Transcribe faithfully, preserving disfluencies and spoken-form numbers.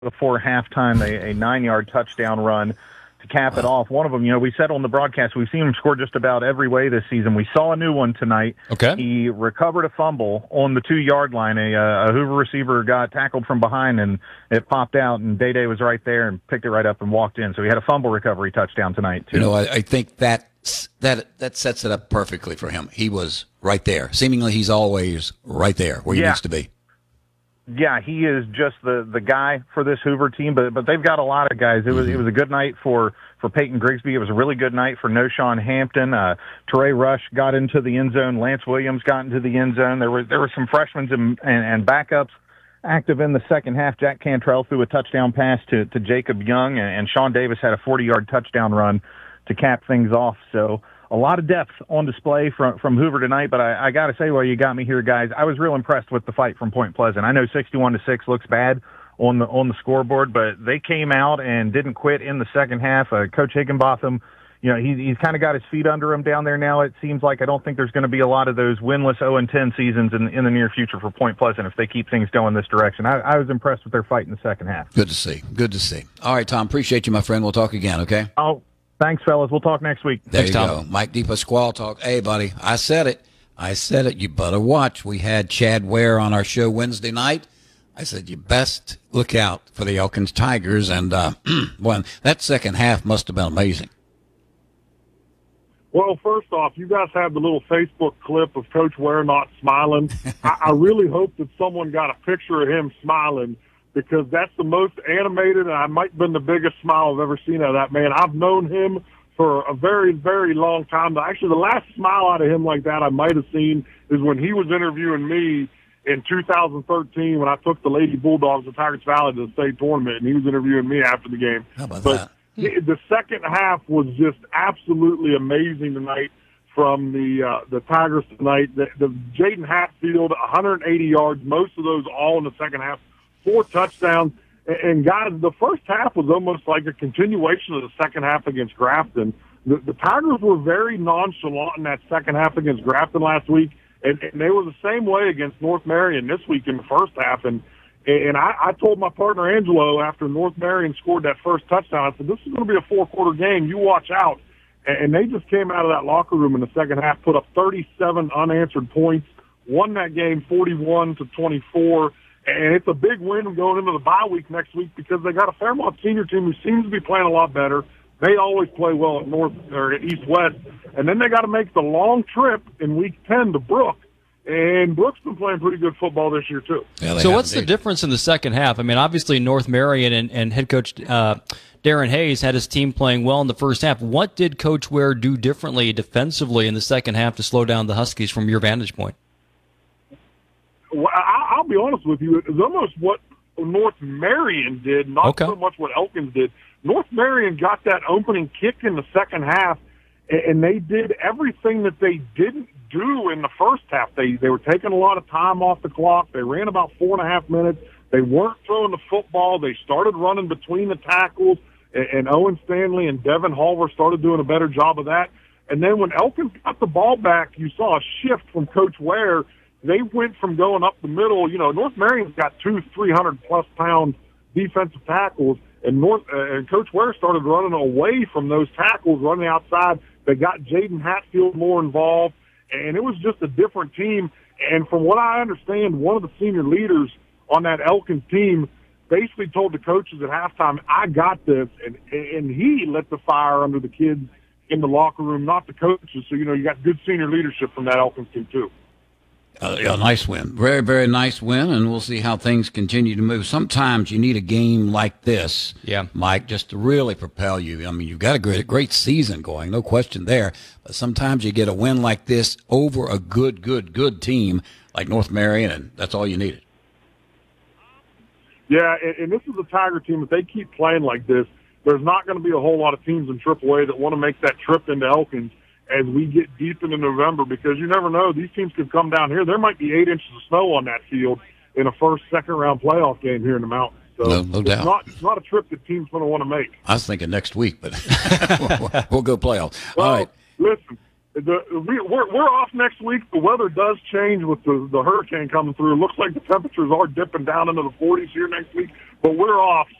before halftime, a, a nine-yard touchdown run to cap it off. One of them, you know, we said on the broadcast, we've seen him score just about every way this season. We saw a new one tonight. Okay. He recovered a fumble on the two-yard line. A, uh, a Hoover receiver got tackled from behind, and it popped out, and Day-Day was right there and picked it right up and walked in. So he had a fumble recovery touchdown tonight, too. You know, I, I think that, that, that sets it up perfectly for him. He was right there. Seemingly he's always right there where he yeah. needs to be. Yeah, he is just the, the guy for this Hoover team, but but they've got a lot of guys. It was mm-hmm. it was a good night for, for Peyton Grigsby. It was a really good night for Noshawn Hampton. Uh, Teray Rush got into the end zone. Lance Williams got into the end zone. There were there were some freshmen and, and, and backups active in the second half. Jack Cantrell threw a touchdown pass to, to Jacob Young, and, and Sean Davis had a forty-yard touchdown run to cap things off. So a lot of depth on display from from Hoover tonight, but I, I got to say, while you got me here, guys, I was real impressed with the fight from Point Pleasant. I know sixty-one to six looks bad on the on the scoreboard, but they came out and didn't quit in the second half. Uh, Coach Higginbotham, you know, he, he's kind of got his feet under him down there now. It seems like I don't think there's going to be a lot of those winless oh and ten seasons in, in the near future for Point Pleasant if they keep things going this direction. I, I was impressed with their fight in the second half. Good to see. Good to see. All right, Tom, appreciate you, my friend. We'll talk again, okay? Oh. Thanks, fellas. We'll talk next week. There Thanks, you Tom. go. Mike DePasquale talk. Hey, buddy, I said it. I said it. You better watch. We had Chad Ware on our show Wednesday night. I said, you best look out for the Elkins Tigers. And, uh, well, that second half must have been amazing. Well, first off, you guys have the little Facebook clip of Coach Ware not smiling. I, I really hope that someone got a picture of him smiling, because that's the most animated, and I might have been the biggest smile I've ever seen out of that man. I've known him for a very, very long time. Actually, the last smile out of him like that I might have seen is when he was interviewing me in two thousand thirteen when I took the Lady Bulldogs of Tigers Valley to the state tournament, and he was interviewing me after the game. How about but that? The second half was just absolutely amazing tonight from the uh, the Tigers tonight. The, the Jaden Hatfield, one hundred eighty yards, most of those all in the second half. Four touchdowns. And, guys, the first half was almost like a continuation of the second half against Grafton. The, the Tigers were very nonchalant in that second half against Grafton last week, and, and they were the same way against North Marion this week in the first half. And and I, I told my partner Angelo after North Marion scored that first touchdown, I said, this is going to be a four-quarter game. You watch out. And they just came out of that locker room in the second half, put up thirty-seven unanswered points, won that game forty-one to twenty-four. And it's a big win going into the bye week next week because they got a Fairmont senior team who seems to be playing a lot better. They always play well at North or at East West. And then they got to make the long trip in week ten to Brook. And Brook's been playing pretty good football this year, too. Yeah, so what's indeed. the difference in the second half? I mean, obviously North Marion and, and head coach uh, Darren Hayes had his team playing well in the first half. What did Coach Ware do differently defensively in the second half to slow down the Huskies from your vantage point? Well, I'll be honest with you. It was almost what North Marion did, not okay. so much what Elkins did. North Marion got that opening kick in the second half, and they did everything that they didn't do in the first half. They they were taking a lot of time off the clock. They ran about four and a half minutes. They weren't throwing the football. They started running between the tackles, and, and Owen Stanley and Devin Halver started doing a better job of that. And then when Elkins got the ball back, you saw a shift from Coach Ware. They went from going up the middle. You know, North Marion's got two three hundred plus pound defensive tackles, and North uh, and Coach Ware started running away from those tackles, running outside. They got Jaden Hatfield more involved, and it was just a different team. And from what I understand, one of the senior leaders on that Elkins team basically told the coaches at halftime, "I got this," and and he lit the fire under the kids in the locker room, not the coaches. So you know, you got good senior leadership from that Elkins team too. Uh, a nice win. Very, very nice win, and we'll see how things continue to move. Sometimes you need a game like this, yeah, Mike, just to really propel you. I mean, you've got a great, great season going, no question there, but sometimes you get a win like this over a good, good, good team like North Marion, and that's all you needed. Yeah, and, and this is a Tiger team. If they keep playing like this, there's not going to be a whole lot of teams in triple A that want to make that trip into Elkins as we get deep into November, because you never know. These teams could come down here. There might be eight inches of snow on that field in a first, second-round playoff game here in the mountains. So no, no doubt. It's not, it's not a trip that teams going to want to make. I was thinking next week, but we'll, we'll go playoff. Well, all right. Listen, the, we, we're, we're off next week. The weather does change with the, the hurricane coming through. It looks like the temperatures are dipping down into the forties here next week. but we're off